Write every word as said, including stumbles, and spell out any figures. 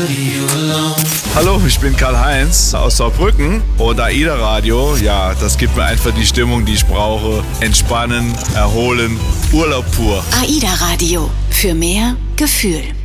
Hallo, ich bin Karl-Heinz aus Saarbrücken und AIDA Radio, ja, das gibt mir einfach die Stimmung, die ich brauche. Entspannen, erholen, Urlaub pur. AIDA Radio, für mehr Gefühl.